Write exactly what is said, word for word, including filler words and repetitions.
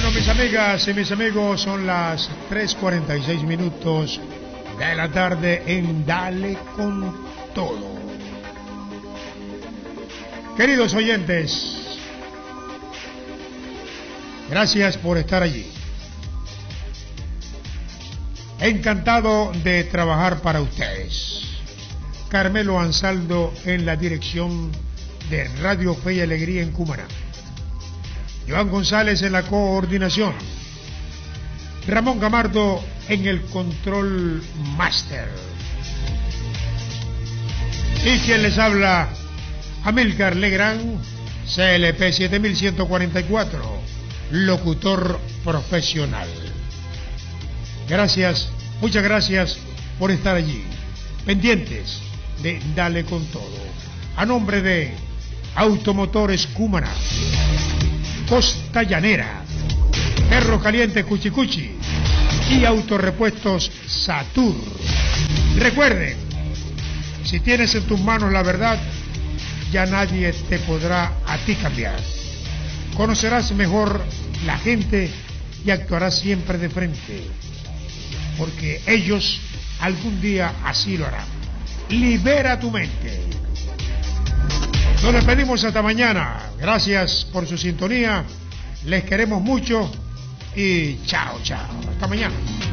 Bueno, mis amigas y mis amigos, son las tres cuarenta y seis minutos de la tarde en Dale con Todo. Queridos oyentes, gracias por estar allí. Encantado de trabajar para ustedes. Carmelo Ansaldo en la dirección de Radio Fe y Alegría en Cumaná. Joan González en la coordinación. Ramón Gamardo en el control máster. Y quien les habla, Amílcar Legrand, C L P siete mil ciento cuarenta y cuatro, locutor profesional. Gracias, muchas gracias por estar allí, pendientes de Dale con Todo. A nombre de Automotores Cumaná, Costa Llanera, Perro Caliente Cuchi Cuchi y Autorepuestos Satur. Recuerden, si tienes en tus manos la verdad, ya nadie te podrá a ti cambiar. Conocerás mejor la gente y actuarás siempre de frente, porque ellos algún día así lo harán. Libera tu mente. Nos despedimos hasta mañana. Gracias por su sintonía. Les queremos mucho y chao, chao. Hasta mañana.